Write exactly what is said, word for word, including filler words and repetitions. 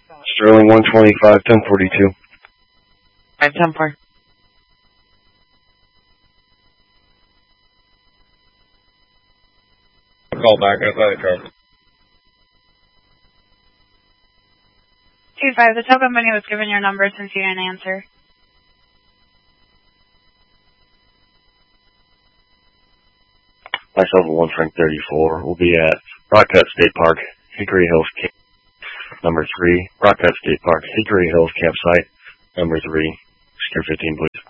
Sterling one twenty-five, ten forty-two. five ten four. Call back outside the car. two five, the tow company was given your number since you didn't answer. Myself one Frank thirty-four. We'll be at Rockcut State Park, Hickory Hills, number three. Rockcut State Park, Hickory Hills campsite, number three. Secure fifteen, please.